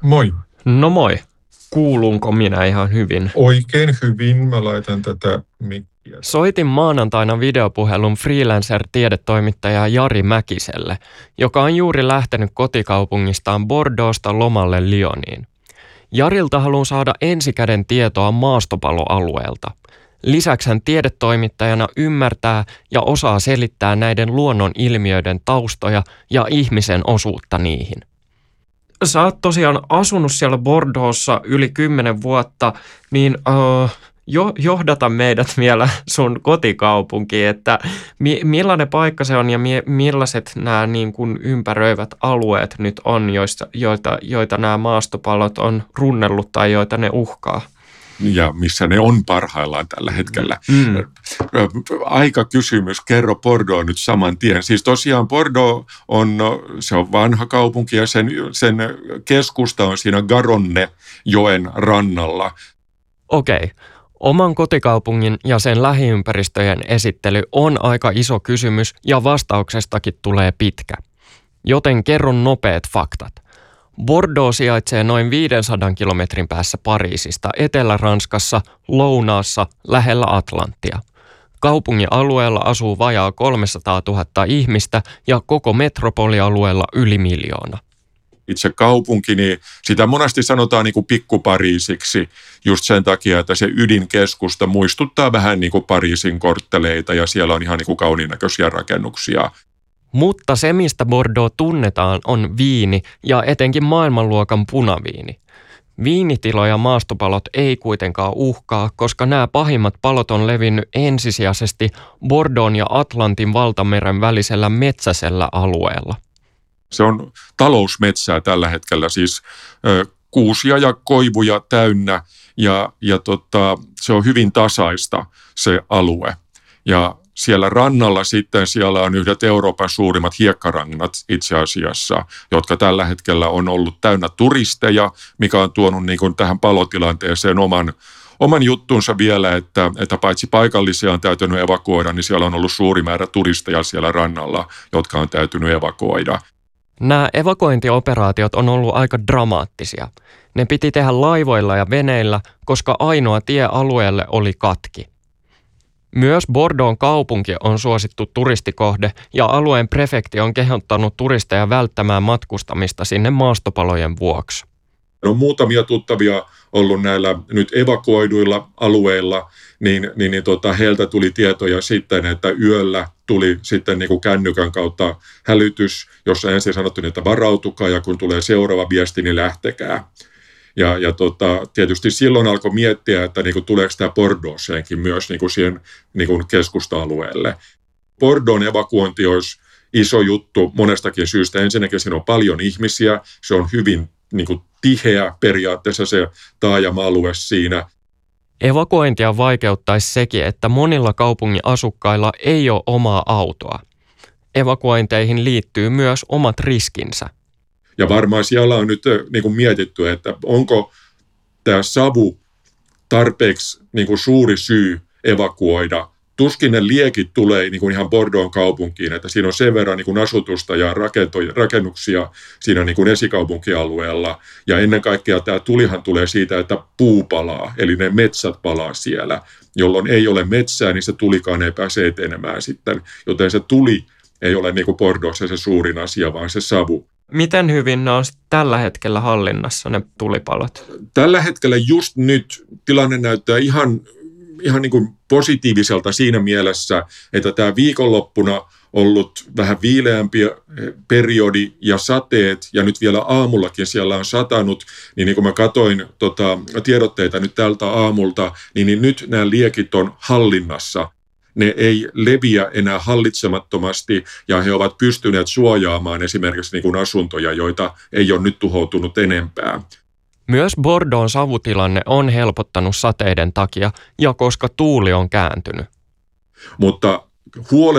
Moi. No moi. Kuulunko minä ihan hyvin? Oikein hyvin. Mä laitan tätä mikkiä. Soitin maanantaina videopuhelun freelancer-tiedetoimittaja Jari Mäkiselle, joka on juuri lähtenyt kotikaupungistaan Bordeauxsta lomalle Lyoniin. Jarilta haluan saada ensikäden tietoa maastopaloalueelta. Lisäksi hän tiedetoimittajana ymmärtää ja osaa selittää näiden luonnon ilmiöiden taustoja ja ihmisen osuutta niihin. Sä oot tosiaan asunut siellä Bordeauxssa yli 10 vuotta, niin johdata meidät vielä sun kotikaupunkiin, että millainen paikka se on ja millaiset nämä niin kuin ympäröivät alueet nyt on, joita nämä maastopalot on runnellut tai joita ne uhkaa? Ja missä ne on parhaillaan tällä hetkellä. Aika kysymys. Kerro Bordeaux nyt saman tien. Siis tosiaan Bordeaux se on vanha kaupunki ja sen keskusta on siinä Garonne-joen rannalla. Okei. Oman kotikaupungin ja sen lähiympäristöjen esittely on aika iso kysymys ja vastauksestakin tulee pitkä. Joten kerron nopeat faktat. Bordeaux sijaitsee noin 500 kilometrin päässä Pariisista, Etelä-Ranskassa, lounaassa, lähellä Atlanttia. Kaupungin alueella asuu vajaa 300 000 ihmistä ja koko metropolialueella yli 1 miljoona. Itse kaupunki, niin sitä monesti sanotaan niin kuin pikkupariisiksi just sen takia, että se ydinkeskusta muistuttaa vähän niin kuin Pariisin kortteleita ja siellä on ihan niin kuin kauniinnäköisiä rakennuksia. Mutta se, mistä Bordeaux tunnetaan, on viini ja etenkin maailmanluokan punaviini. Viinitiloja maastopalot ei kuitenkaan uhkaa, koska nämä pahimmat palot on levinnyt ensisijaisesti Bordeauxn ja Atlantin valtameren välisellä metsäisellä alueella. Se on talousmetsää tällä hetkellä, siis kuusia ja koivuja täynnä ja se on hyvin tasaista se alue. Ja siellä rannalla sitten siellä on yhdet Euroopan suurimmat hiekkarannat itse asiassa, jotka tällä hetkellä on ollut täynnä turisteja, mikä on tuonut niin kuin tähän palotilanteeseen oman juttunsa vielä, että paitsi paikallisia on täytynyt evakuoida, niin siellä on ollut suuri määrä turisteja siellä rannalla, jotka on täytynyt evakuoida. Nämä evakuointioperaatiot on ollut aika dramaattisia. Ne piti tehdä laivoilla ja veneillä, koska ainoa tie alueelle oli katki. Myös Bordeauxn kaupunki on suosittu turistikohde ja alueen prefekti on kehottanut turisteja välttämään matkustamista sinne maastopalojen vuoksi. On muutamia tuttavia ollut näillä nyt evakuoiduilla alueilla, niin heiltä tuli tietoja sitten, että yöllä tuli sitten niin kuin kännykän kautta hälytys, jossa ensin sanottiin, että varautukaa ja kun tulee seuraava viesti, niin lähtekää. Ja tietysti silloin alkoi miettiä, että niin kuin, tuleeko tämä Bordeauxeenkin myös niin kuin siihen niin kuin keskusta-alueelle. Bordeauxn evakuointi olisi iso juttu monestakin syystä. Ensinnäkin siinä on paljon ihmisiä, se on hyvin niin kuin tiheä periaatteessa se taajama-alue siinä. Evakuointia vaikeuttaisi sekin, että monilla kaupungin asukkailla ei ole omaa autoa. Evakuointeihin liittyy myös omat riskinsä. Ja varmaan siellä on nyt niin kuin mietitty, että onko tämä savu tarpeeksi niin kuin suuri syy evakuoida. Tuskin ne liekit tulee niin kuin ihan Bordeauxn kaupunkiin, että siinä on sen verran niin kuin asutusta ja rakennuksia siinä niin kuin esikaupunkialueella. Ja ennen kaikkea tämä tulihan tulee siitä, että puu palaa, eli ne metsät palaa siellä. Jolloin ei ole metsää, niin se tulikaan ei pääse etenemään sitten. Joten se tuli ei ole niin kuin Bordeauxssa se suurin asia, vaan se savu. Miten hyvin ne on tällä hetkellä hallinnassa ne tulipalot? Tällä hetkellä just nyt tilanne näyttää ihan niin kuin positiiviselta siinä mielessä, että tämä viikonloppuna ollut vähän viileämpi periodi ja sateet, ja nyt vielä aamullakin siellä on satanut, niin kun mä katsoin tiedotteita nyt tältä aamulta, niin nyt nämä liekit on hallinnassa. Ne ei leviä enää hallitsemattomasti ja he ovat pystyneet suojaamaan esimerkiksi niin kuin asuntoja, joita ei ole nyt tuhoutunut enempää. Myös Bordeauxn savutilanne on helpottanut sateiden takia ja koska tuuli on kääntynyt. Mutta